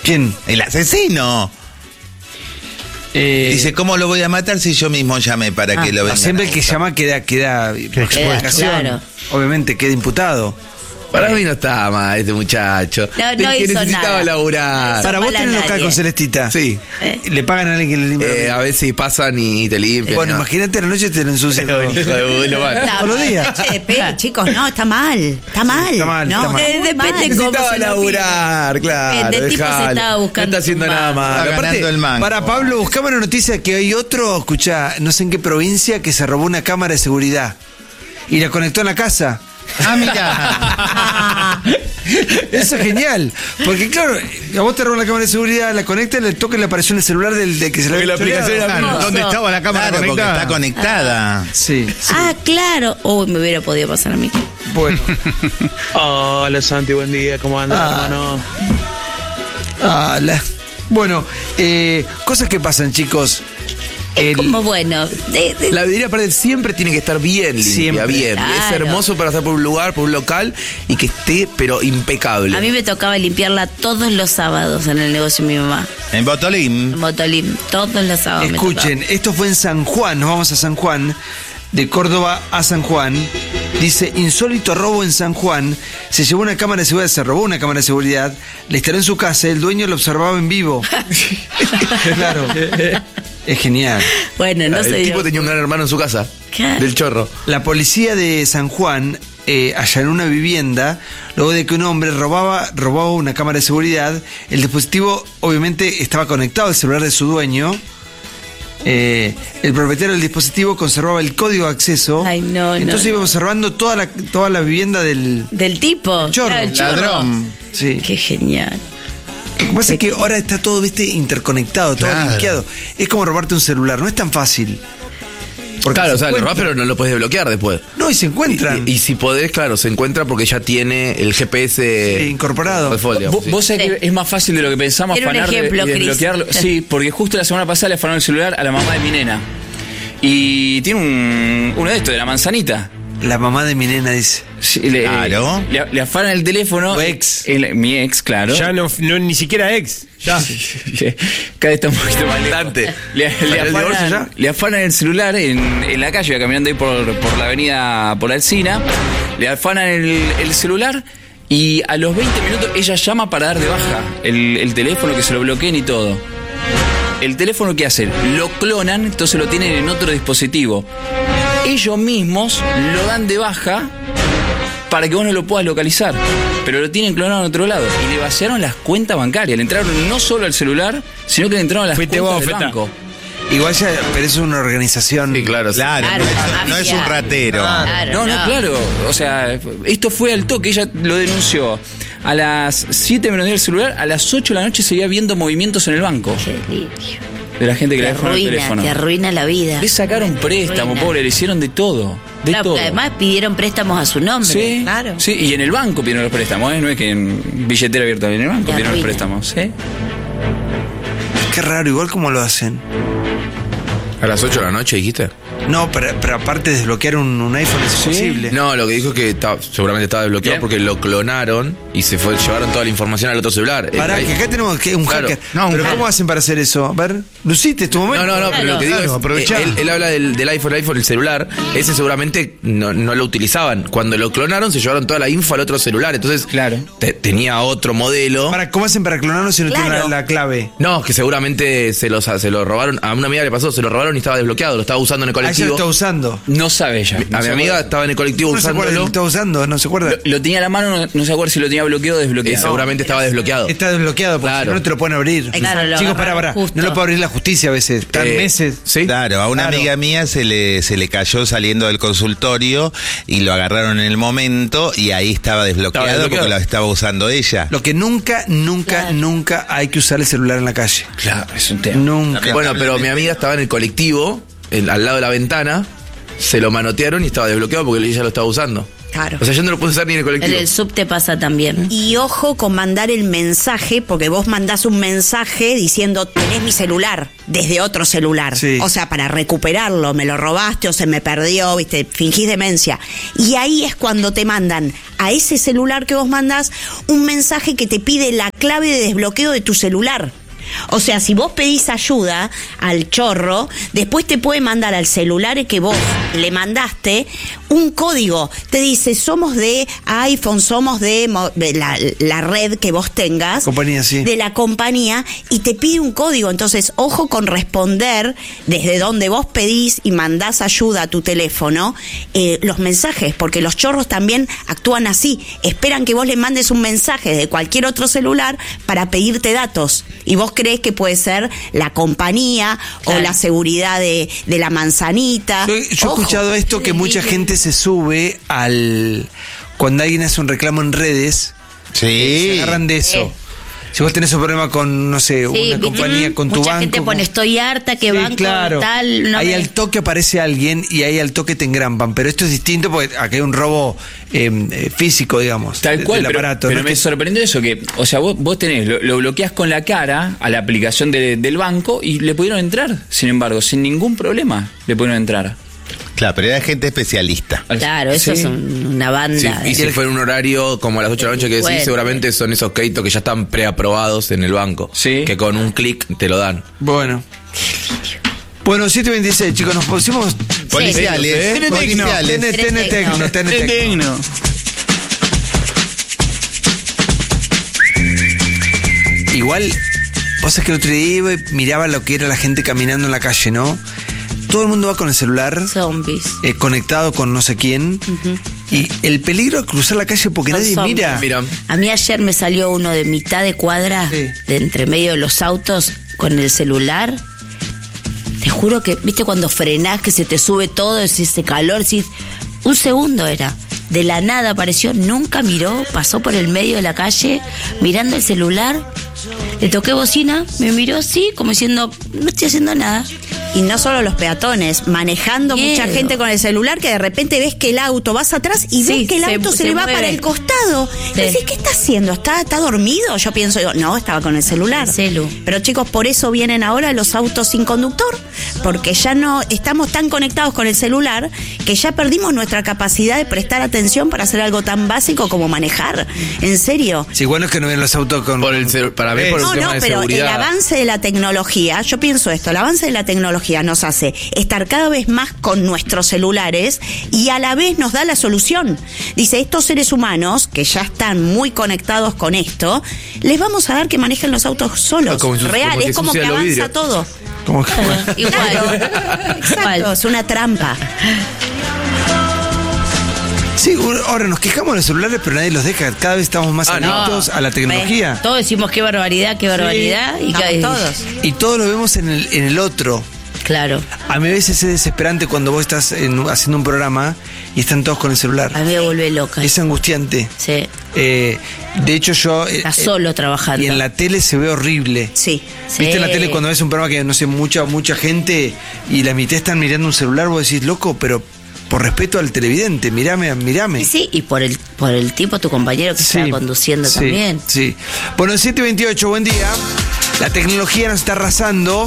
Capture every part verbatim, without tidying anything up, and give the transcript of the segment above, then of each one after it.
¿Quién? El asesino. Eh, Dice, ¿cómo lo voy a matar si yo mismo llamé para Ah, que lo vengan siempre a el que buscar? llama queda, queda, Queda, claro. obviamente queda imputado. Para mí no estaba mal este muchacho. No, El no que hizo necesitaba nada. laburar. Hizo Para vos mal a tenés local nadie. con Celestita. Sí. ¿Eh? Le pagan a alguien que le limpia. Eh, a veces pasan y te limpian. Bueno, ¿no? imagínate a la noche te lo ensucian. todo. Hijo de culo, mal. Está Todos los mal. días. Che, pe- chicos, no, está mal. Está mal. está mal, no, está mal. Eh, muy depende mal. cómo Necesitaba se lo laburar, claro. El de tipo se dejalo. estaba buscando No está haciendo un nada mango. más. Está ganando el mango. Para Pablo, buscame una noticia que hay otro, escuchá, no sé en qué provincia, que se robó una cámara de seguridad y la conectó en la casa. Ah, mira. Eso es genial. Porque claro, a vos te roban la cámara de seguridad, la conectas, le toca y le apareció en el celular del, del que se la había la aplicación choreado. era- Hermoso. ¿Dónde estaba la cámara Claro, porque conectada? está conectada. Sí, sí. Ah, claro. Uy, me hubiera podido pasar a mí. Bueno. Hola Santi, buen día, ¿cómo andas, Ah. hermano? Ah, la- Bueno, eh, cosas que pasan, chicos. El- Como bueno. de- de- La vidriera pared siempre tiene que estar bien limpia, Siempre. bien. Claro. Es hermoso para estar por un lugar, por un local y que esté, pero impecable. a mí me tocaba limpiarla todos los sábados en el negocio de mi mamá. En Botolín. En Motolim. Todos los sábados. me Escuchen, esto fue en San Juan, nos vamos a San Juan, de Córdoba a San Juan. Dice, insólito robo en San Juan, se llevó una cámara de seguridad, se robó una cámara de seguridad, la instaló en su casa, el dueño lo observaba en vivo. Claro, es genial. tocaba. Bueno, no el sé. tipo tenía un gran hermano en su casa, Claro. del chorro. La policía de San Juan eh, allanó una vivienda luego de que un hombre robaba, robaba una cámara de seguridad. El dispositivo obviamente estaba conectado al celular de su dueño. Eh, el propietario del dispositivo conservaba el código de acceso. Ay, no, Entonces no, iba no. observando toda la, toda la vivienda del... Del tipo. Chorro. Claro, el chorro. Ladrón. Sí. Qué genial. Lo que pasa es que ahora está todo, viste, interconectado, todo Claro. linkeado. Es como robarte un celular, no es tan fácil. Porque Claro, se o sea, lo encuentra. robás, pero no lo puedes desbloquear después. No, y se encuentran. Y, y si podés, claro, se encuentra porque ya tiene el G P S Sí, incorporado. por default, digamos, Vos, sí. vos sabés Sí. que es más fácil de lo que pensamos Era un afanar de- ejemplo, y Cris. desbloquearlo. Sí, porque justo la semana pasada le afanaron el celular a la mamá de mi nena. Y tiene un, uno de estos, de la manzanita. La mamá de mi nena dice. Sí, le, Claro. le, le afanan el teléfono. Tu ex. El- mi ex, claro. Ya no, no ni siquiera ex. Ya. Cada vez está un poquito más lejos. Bastante. Le, le ¿Salió el divorcio afanan, ya? le afanan el celular en, en la calle, iba caminando ahí por, por la avenida, por la Alsina. Le afanan el, el celular y a los veinte minutos ella llama para dar de baja el, el teléfono, que se lo bloqueen y todo. El teléfono, ¿qué hacen? Lo clonan, entonces lo tienen en otro dispositivo. Ellos mismos lo dan de baja para que vos no lo puedas localizar, pero lo tienen clonado en otro lado. Y le vaciaron las cuentas bancarias. Le entraron no solo al celular, sino que le entraron a las Fuiste cuentas vos, del Feta. banco. Igual ya, pero es una organización. Sí, claro. sí. Claro, Claro, no, es, no es un mafia. ratero. Claro, No, no, claro. O sea, esto fue al toque. Ella lo denunció a las siete menos diez del celular. A las ocho de la noche seguía viendo movimientos en el banco Qué limpio. de la gente que Te le dejaron el arruina, teléfono. te arruina la vida. Le sacaron préstamo, Arruina. pobre. Le hicieron de todo. De Claro, todo. porque además pidieron préstamos a su nombre. Sí, Claro. sí, y en el banco pidieron los préstamos, ¿eh? No es que en billetera abierta, en el banco Te pidieron los arruina. préstamos, ¿sí? Qué raro, igual como lo hacen. A las ocho de la noche, dijiste. No, pero, pero aparte desbloquear un, un iPhone es imposible. No, lo que dijo es que estaba- seguramente estaba desbloqueado Bien. porque lo clonaron y se fue, llevaron toda la información al otro celular. Pará, Eh, que acá tenemos que un Claro. hacker. No, un pero hacker. ¿cómo hacen para hacer eso? A ver, Lucite, tu momento. No, no, no, pero lo que digo Claro, es, aprovechá. eh, él, él habla del, del iPhone, el iPhone, el celular, ese seguramente no, no lo utilizaban. Cuando lo clonaron se llevaron toda la info al otro celular, entonces Claro. te- tenía otro modelo. Para, ¿cómo hacen para clonarlo si no Claro. tienen la, la clave? No, que seguramente se, los, se lo robaron, a una amiga le pasó, se lo robaron y estaba desbloqueado, lo estaba usando en el Ah, ya lo colectivo. está usando. No sabe ella. A mi amiga estaba en el colectivo No se acuerda, usándolo, lo está usando, no se acuerda. Lo, lo tenía a la mano, no, no se acuerda si lo tenía bloqueado o eh, desbloqueado. seguramente estaba desbloqueado. Está desbloqueado porque Claro. si no, no te lo pueden abrir. Claro, lo Chicos, para, agarraron para. justo. No lo puede abrir la justicia a veces. Están Eh, meses. Sí. Claro, a una Claro. amiga mía se le, se le cayó saliendo del consultorio y lo agarraron en el momento y ahí estaba desbloqueado, Estaba desbloqueado. porque lo estaba usando ella. Lo que nunca, nunca, Claro. nunca hay que usar el celular en la calle. Claro, es un tema. Nunca. Bueno, pero mi amiga estaba en el colectivo, en- al lado de la ventana, se lo manotearon y estaba desbloqueado porque ella lo estaba usando. Claro. O sea, yo no lo puedo usar ni en el En colectivo. el subte pasa también. Y ojo con mandar el mensaje, porque vos mandás un mensaje diciendo, tenés mi celular, desde otro celular. Sí. O sea, para recuperarlo, me lo robaste o se me perdió, viste, fingís demencia. Y ahí es cuando te mandan a ese celular que vos mandás un mensaje que te pide la clave de desbloqueo de tu celular. O sea, si vos pedís ayuda al chorro, después te puede mandar al celular que vos le mandaste un código. Te dice, somos de iPhone, somos de, mo- de la, la red que vos tengas. Compañía, sí. De la compañía, y te pide un código. Entonces, ojo con responder desde donde vos pedís y mandás ayuda a tu teléfono, eh, los mensajes, porque los chorros también actúan así. Esperan que vos le mandes un mensaje de cualquier otro celular para pedirte datos. Y vos crees que puede ser la compañía Claro. o la seguridad de, de la manzanita. Yo, yo he Ojo. escuchado esto que mucha gente se sube al. Cuando alguien hace un reclamo en redes, Sí. se agarran de eso. Eh. Si vos tenés un problema con, no sé, Sí, una ¿viste? compañía, con tu Mucha banco. gente pone, estoy harta, que Sí, banco claro. tal. No ahí me- al toque aparece alguien y ahí al toque te engrampan. Pero esto es distinto porque acá hay un robo eh, eh, físico, digamos. Tal de- cual, del pero, aparato. pero ¿no? me Que- sorprendió eso, que, o sea, vos, vos tenés, lo, lo bloqueás con la cara a la aplicación de- del banco y le pudieron entrar, sin embargo, sin ningún problema le pudieron entrar. Claro, pero era gente especialista. Claro, eso Sí. es un- una Sí, banda. y si fue en un horario como a las ocho de la noche que decís, Bueno. seguramente son esos créditos que ya están preaprobados en el banco. Sí. Que con un clic te lo dan. Bueno. Bueno, siete veintiséis, chicos, nos pusimos. Policiales. ¿eh? Tene Policiales. Tene Tene Tecno, Tene Tecno. Igual, vos sabés que el otro día iba y miraba lo que era la gente caminando en la calle, ¿no? Todo el mundo va con el celular, Zombies. eh, conectado con no sé quién. Y el peligro de cruzar la calle porque Son nadie zombies. mira. Mira. A mí ayer me salió uno de mitad de cuadra, Sí. de entre medio de los autos, con el celular. Te juro que, viste, cuando frenás, que se te sube todo, ese calor, decís, un segundo era. De la nada apareció, nunca miró, pasó por el medio de la calle, mirando el celular. Le toqué bocina, me miró así, como diciendo, no estoy haciendo nada. Y no solo los peatones, manejando Miedo. mucha gente con el celular que de repente ves que el auto, vas atrás y Sí, ves que el se- auto se, se le va mueve. para el costado. Y Sí. decís, ¿qué está haciendo? ¿Está, ¿Está dormido? Yo pienso, digo, no, estaba con el celular. El celu. Pero chicos, por eso vienen ahora los autos sin conductor, porque ya no estamos tan conectados con el celular que ya perdimos nuestra capacidad de prestar atención para hacer algo tan básico como manejar. En serio. Sí, bueno es que no ven los autos con. Por el celu- para mí, Eh, por un No, tema no, de pero seguridad. el avance de la tecnología, yo pienso esto, el avance de la tecnología nos hace estar cada vez más con nuestros celulares y a la vez nos da la solución. Dice, estos seres humanos que ya están muy conectados con esto, les vamos a dar que manejen los autos solos. Como si- Real, como si es como que ensucian los avanza vidrios. todo. Como que- Igual. Exacto, Igual. es una trampa. Sí, ahora nos quejamos de los celulares, pero nadie los deja. Cada vez estamos más Ah, no. adictos a la tecnología. Todos decimos qué barbaridad, qué barbaridad. Y Estamos que- todos. Y todos lo vemos en el, en el otro. Claro. A mí a veces es desesperante cuando vos estás en- haciendo un programa y están todos con el celular. A mí me vuelve loca. Es angustiante. Sí. Eh, de hecho, yo. eh, Estás eh, solo trabajando. Y en la tele se ve horrible. Sí. Sí. ¿Viste en la tele cuando ves un programa que no sé, mucha, mucha gente y la mitad están mirando un celular? Vos decís, loco, pero por respeto al televidente, mirame, mirame. Y sí, y por el, por el tipo, tu compañero que estaba conduciendo sí, también. Sí. Bueno, siete veintiocho, buen día. La tecnología nos está arrasando.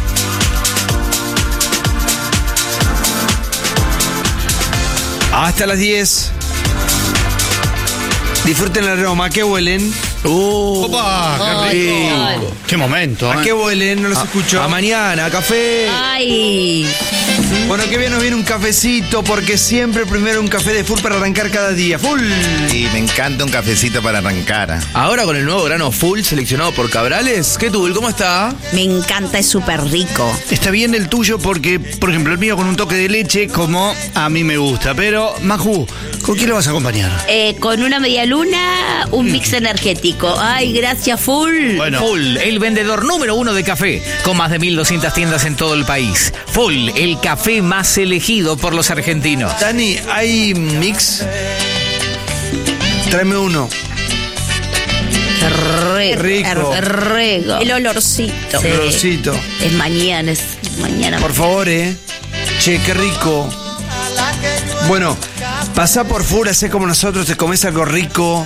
Hasta las diez. Disfruten la aroma. ¿A qué huelen? ¡Opa! ¡Qué rico! Ay, Qué momento, ¿A ¿eh? qué huelen? No los escucho. A mañana, café. Ay, Bueno, que bien nos viene un cafecito, porque siempre primero un café de full para arrancar cada día. ¡Full! Y me encanta un cafecito para arrancar. Ahora con el nuevo grano full seleccionado por Cabrales. ¿Qué tú? ¿Cómo está? Me encanta, es súper rico. Está bien el tuyo porque, por ejemplo, el mío con un toque de leche, como a mí me gusta. Pero, Maju, ¿con qué lo vas a acompañar? eh, con una media luna, un mix energético. Ay, gracias, full. Bueno, Full, el vendedor número uno de café, con más de mil doscientas tiendas en todo el país. Full, el café más elegido por los argentinos. Dani, ¿hay mix? Tráeme uno. Qué rico. Qué rico. El olorcito. Sí. Olorcito. Es mañana, es mañana. Por favor, eh. Che, qué rico. Bueno, Pasá por Fura, sé como nosotros, te comes algo rico.